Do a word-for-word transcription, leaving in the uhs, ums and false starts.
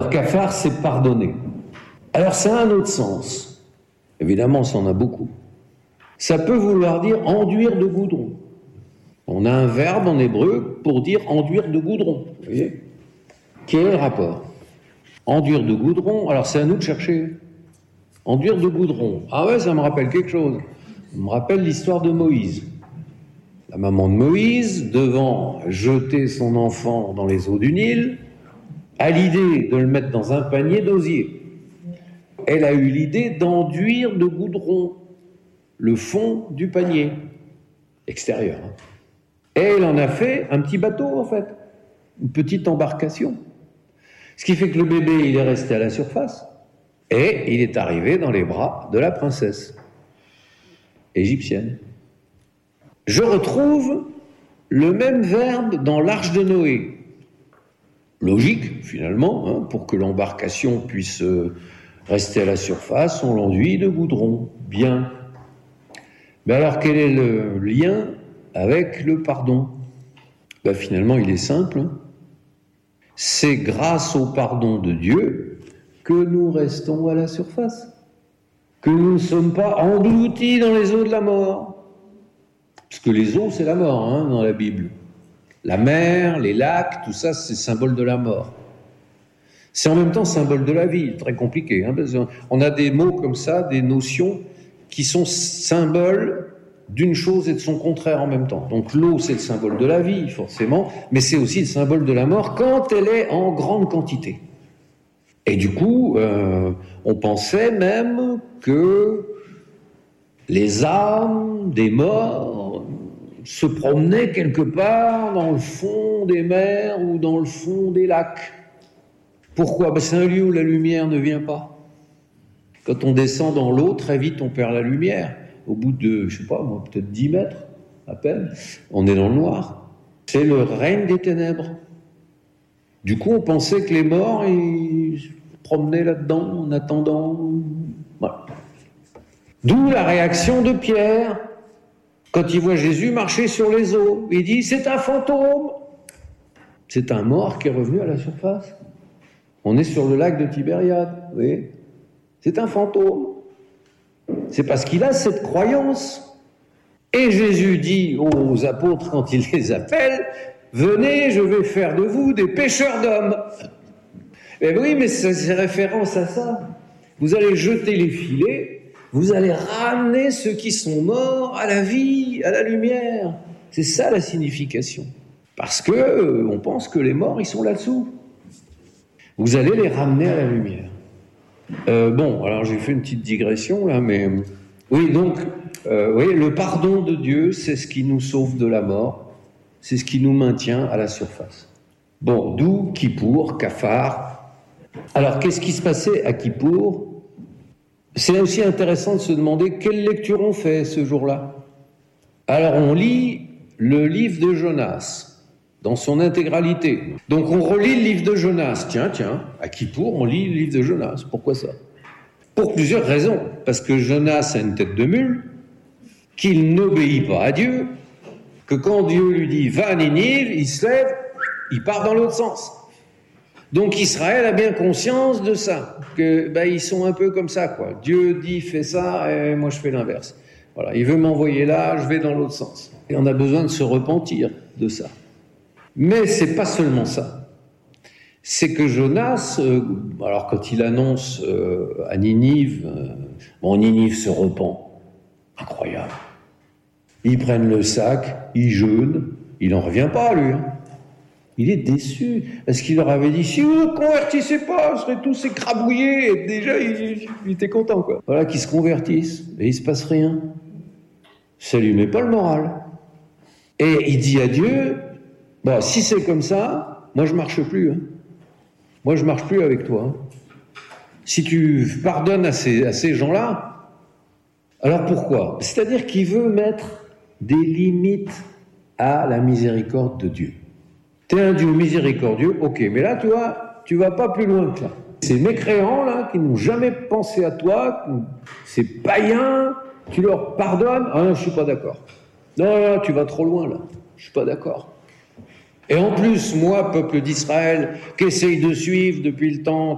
Alors, kafar, c'est pardonner. Alors, ça a un autre sens. Évidemment, ça en a beaucoup. Ça peut vouloir dire enduire de goudron. On a un verbe en hébreu pour dire enduire de goudron. Vous voyez ? Quel est le rapport ? Enduire de goudron, alors c'est à nous de chercher. Enduire de goudron. Ah ouais, ça me rappelle quelque chose. Ça me rappelle l'histoire de Moïse. La maman de Moïse, devant jeter son enfant dans les eaux du Nil, a l'idée de le mettre dans un panier d'osier. Elle a eu l'idée d'enduire de goudron le fond du panier extérieur. Et elle en a fait un petit bateau, en fait, une petite embarcation. Ce qui fait que le bébé, il est resté à la surface et il est arrivé dans les bras de la princesse égyptienne. Je retrouve le même verbe dans l'arche de Noé. Logique, finalement, hein, pour que l'embarcation puisse euh, rester à la surface, on l'enduit de goudron. Bien. Mais alors, quel est le lien avec le pardon ? Ben, finalement, il est simple. Hein. C'est grâce au pardon de Dieu que nous restons à la surface, que nous ne sommes pas engloutis dans les eaux de la mort. Parce que les eaux, c'est la mort, hein, dans la Bible. La mer, les lacs, tout ça, c'est symbole de la mort. C'est en même temps symbole de la vie, très compliqué. Hein, parce qu'on a des mots comme ça, des notions qui sont symboles d'une chose et de son contraire en même temps. Donc l'eau, c'est le symbole de la vie, forcément, mais c'est aussi le symbole de la mort quand elle est en grande quantité. Et du coup, euh, on pensait même que les âmes des morts se promenaient quelque part dans le fond des mers ou dans le fond des lacs. Pourquoi ? Ben, c'est un lieu où la lumière ne vient pas. Quand on descend dans l'eau, très vite on perd la lumière. Au bout de, je sais pas, moi, peut-être dix mètres, à peine, on est dans le noir. C'est le règne des ténèbres. Du coup, on pensait que les morts, ils se promenaient là-dedans en attendant. Voilà. D'où la réaction de Pierre, quand il voit Jésus marcher sur les eaux. Il dit, c'est un fantôme. C'est un mort qui est revenu à la surface. On est sur le lac de Tibériade, vous voyez ? C'est un fantôme. C'est parce qu'il a cette croyance. Et Jésus dit aux apôtres, quand il les appelle, « Venez, je vais faire de vous des pêcheurs d'hommes. » Eh oui, mais c'est référence à ça. Vous allez jeter les filets, vous allez ramener ceux qui sont morts à la vie, à la lumière. C'est ça la signification. Parce que euh, on pense que les morts, ils sont là-dessous. Vous allez les ramener à la lumière. Euh, bon, alors j'ai fait une petite digression là, mais oui, donc, euh, oui, le pardon de Dieu, c'est ce qui nous sauve de la mort, c'est ce qui nous maintient à la surface. Bon, d'où Kippour, Kafar. Alors, qu'est-ce qui se passait à Kippour ? C'est aussi intéressant de se demander quelle lecture on fait ce jour-là. Alors, on lit le livre de Jonas dans son intégralité. Donc on relit le livre de Jonas. Tiens, tiens, à Kippour, on lit le livre de Jonas. Pourquoi ça ? Pour plusieurs raisons. Parce que Jonas a une tête de mule, qu'il n'obéit pas à Dieu, que quand Dieu lui dit « va à Ninive », il se lève, il part dans l'autre sens. Donc Israël a bien conscience de ça, que ben, ils sont un peu comme ça, quoi. Dieu dit « fais ça » et moi je fais l'inverse. Voilà, il veut m'envoyer là, je vais dans l'autre sens. Et on a besoin de se repentir de ça. Mais c'est pas seulement ça. C'est que Jonas, euh, alors quand il annonce euh, à Ninive, euh, bon, Ninive se repent. Incroyable. Ils prennent le sac, ils jeûnent, il n'en revient pas, lui. Hein. Il est déçu, parce qu'il leur avait dit, si vous ne convertissez pas, vous serez tous écrabouillés. Et déjà, il, il était content, quoi. Voilà, qu'ils se convertissent, et il ne se passe rien. Ça lui met pas le moral. Et il dit à Dieu, bon, si c'est comme ça, moi je marche plus. Hein. Moi je marche plus avec toi. Hein. Si tu pardonnes à ces, à ces gens-là, alors pourquoi ? C'est-à-dire qu'il veut mettre des limites à la miséricorde de Dieu. T'es un Dieu miséricordieux, ok, mais là tu vois, tu vas pas plus loin que là. Ces mécréants là, qui n'ont jamais pensé à toi, ces païens, tu leur pardonnes, ah non, je suis pas d'accord. Non, non, tu vas trop loin là, je suis pas d'accord. Et en plus, moi, peuple d'Israël, qu'essaye de suivre depuis le temps